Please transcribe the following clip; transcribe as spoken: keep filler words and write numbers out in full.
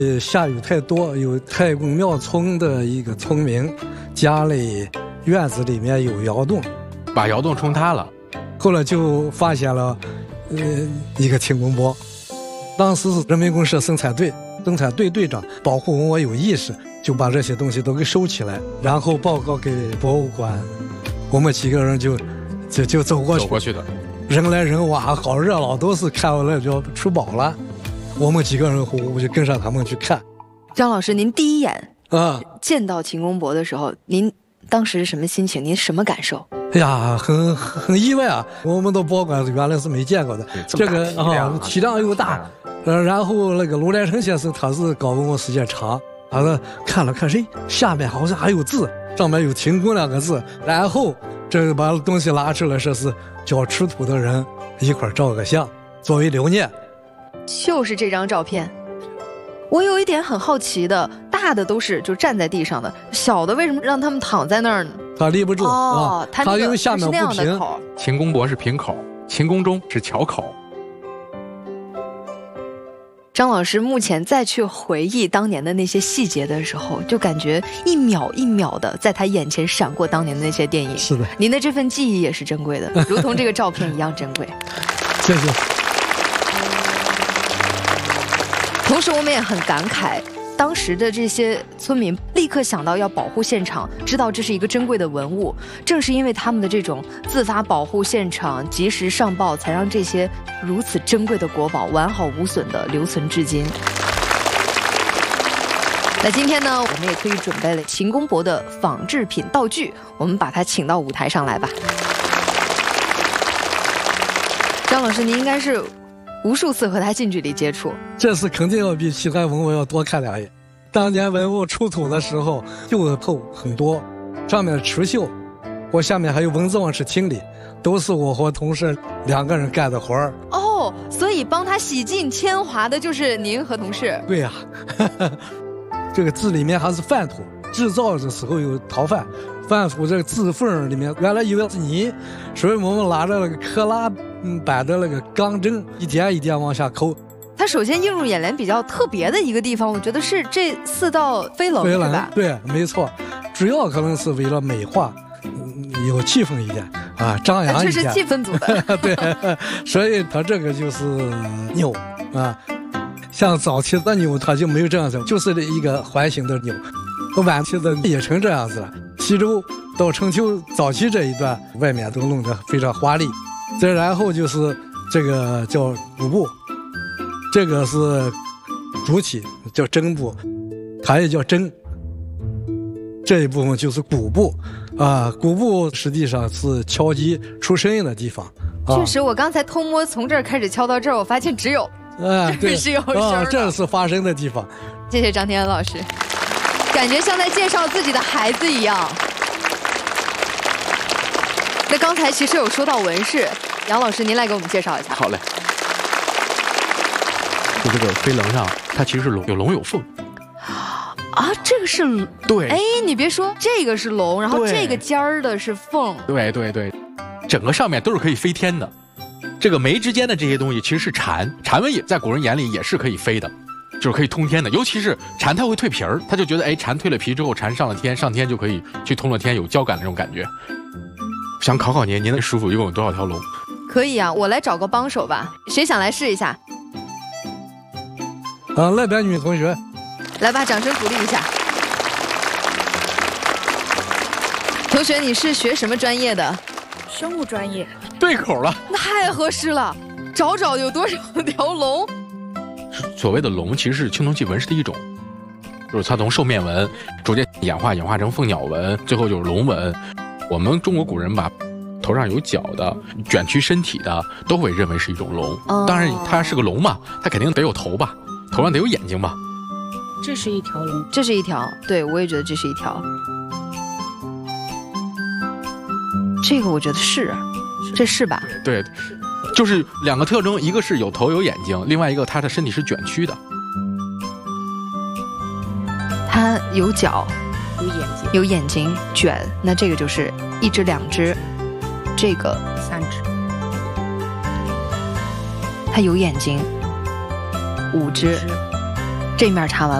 呃，下雨太多，有太公庙村的一个村民家里院子里面有窑洞， 把窑洞冲塌了。 后来就发现了，呃，一个轻公箔。当时是人民公社生产队，生产队队长保护文物有意识，就把这些东西都给收起来，然后报告给博物馆。我们几个人就就就走过去， 走过去的， 人来人往，好热闹，都是看完了就出宝了。我们几个人我就跟上他们去看。 张老师，您第一眼啊见到秦公博的时候，您当时什么心情？您什么感受？ 哎呀，很很意外啊！我们的博物馆原来是没见过的，这个啊体量又大，呃，然后那个卢来成先生他是搞文物时间长，他说看了看，谁下面好像还有字，上面有秦公两个字，然后这个把东西拉出来，说是叫出土的人一块照个相作为留念。 就是这张照片。我有一点很好奇的，大的都是就站在地上的，小的为什么让他们躺在那儿呢？ 他立不住哦， 啊，他因为下面不平。 秦公博是平口，秦公中是巧口。 张老师目前再去回忆当年的那些细节的时候，就感觉一秒一秒的在他眼前闪过当年的那些电影。 是的， 您的这份记忆也是珍贵的，如同这个照片一样珍贵。 谢谢。 同时我们也很感慨，当时的这些村民立刻想到要保护现场，知道这是一个珍贵的文物，正是因为他们的这种自发保护现场，及时上报，才让这些如此珍贵的国宝完好无损地留存至今。那今天呢，我们也特意准备了秦公博的仿制品道具，我们把它请到舞台上来吧。张老师，您应该是无数次和他近距离接触， 这是肯定要比其他文物要多看两眼。当年文物出土的时候，釉头很多，上面持锈，我下面还有文字往事清理，都是我和同事两个人干的活儿。 哦，所以帮他洗净铅华的就是您和同事。 对呀、啊，这个字里面还是饭土，制造的时候有陶饭，饭土这个字缝里面原来以为是泥，所以我们拿着那个克拉板的那个钢针，一点一点往下抠。 它首先映入眼帘比较特别的一个地方，我觉得是这四道飞棱， 飞棱是吧？ 对，没错，主要可能是为了美化，嗯、有气氛一点啊，张扬一点。 这是气氛组的。 对，所以它这个就是钮啊，像早期的钮它就没有这样子，就是一个环形的钮。晚期的也成这样子了，西周到春秋早期这一段，外面都弄得非常华丽。再然后就是这个叫骨部，这个是主体叫针部，它也叫针。这一部分就是骨部，啊，骨部实际上是敲击出声音的地方。啊、 确实，我刚才偷摸从这儿开始敲到这儿，我发现只有， 啊， 这是有声的、 啊，这是发声的地方。 谢谢张天恩老师，感觉像在介绍自己的孩子一样。那刚才其实有说到纹饰，杨老师您来给我们介绍一下。 好嘞。就这个飞棱上，它其实是龙，有龙有凤。 啊，这个是对， 哎，你别说，这个是龙，然后这个尖儿的是凤。 对对对，整个上面都是可以飞天的。这个眉之间的这些东西其实是蝉，蝉纹也在古人眼里也是可以飞的，就是可以通天的。尤其是蝉，它会蜕皮儿，他就觉得哎，蝉蜕了皮之后，蝉上了天，上天就可以去通了天，有交感的那种感觉。想考考您，您的师傅一共有多少条龙？ 可以啊，我来找个帮手吧。谁想来试一下？ 啊，那边女同学， 来吧，掌声鼓励一下。同学，你是学什么专业的？ 生物专业。 对口了， 那太合适了。找找有多少条龙？ 所谓的龙其实是青铜器纹饰的一种，就是它从兽面纹逐渐演化，演化成凤鸟纹，最后就是龙纹。我们中国古人把头上有角的、卷曲身体的，都会认为是一种龙。哦、当然，它是个龙嘛，它肯定得有头吧，头上得有眼睛吧。 这是一条龙， 这是一条，对我也觉得这是一条。这个我觉得是，这是吧？ 对，就是两个特征，一个是有头有眼睛，另外一个它的身体是卷曲的。 它有角。 有眼睛， 有眼睛卷，那这个就是一只两只，这个三只， 它有眼睛五只， 这一面查完了。